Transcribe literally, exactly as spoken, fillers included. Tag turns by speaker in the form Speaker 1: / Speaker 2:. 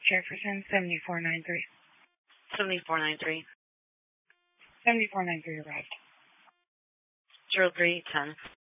Speaker 1: Jefferson, seventy-four ninety-three.
Speaker 2: seventy-four ninety-three.
Speaker 1: seventy-four ninety-three arrived.
Speaker 2: zero three ten.